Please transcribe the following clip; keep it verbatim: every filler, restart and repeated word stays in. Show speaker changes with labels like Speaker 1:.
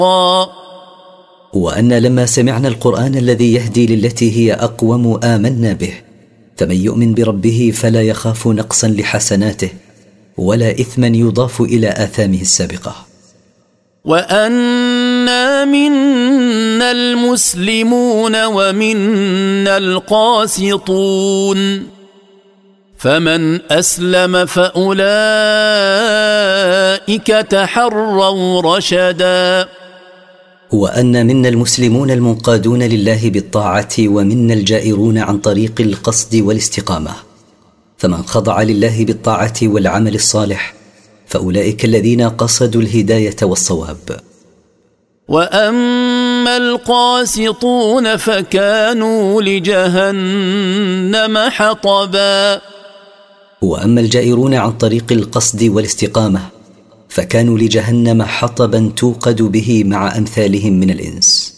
Speaker 1: وأن لما سمعنا القرآن الذي يهدي للتي هي أقوم آمنا به، فمن يؤمن بربه فلا يخاف نقصا لحسناته ولا إثما يضاف إلى آثامه السابقة.
Speaker 2: وأنا منا المسلمون ومنا القاسطون، فمن أسلم فأولئك تحروا رشدا.
Speaker 1: وأن منا المسلمون المنقادون لله بالطاعة، ومنا الجائرون عن طريق القصد والاستقامة، فمن خضع لله بالطاعة والعمل الصالح فأولئك الذين قصدوا الهداية والصواب.
Speaker 2: وأما القاسطون فكانوا لجهنم حطبا.
Speaker 1: وأما الجائرون عن طريق القصد والاستقامة فكانوا لجهنم حطبا توقد به مع أمثالهم من الإنس.